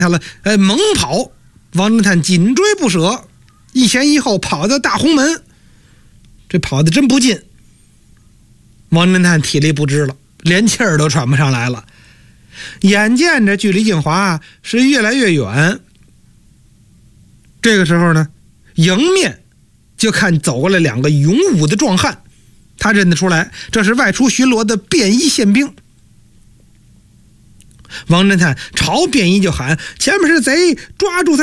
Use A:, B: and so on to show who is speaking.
A: 下了，猛跑。王侦探紧追不舍，一前一后跑到大红门，这跑得真不近。王侦探体力不支了，连气儿都喘不上来了。眼见着距离静华是越来越远，这个时候呢，迎面就看走过来2个勇武的壮汉，他认得出来，这是外出巡逻的便衣宪兵。王侦探朝便衣就喊：“前面是贼，抓住他！”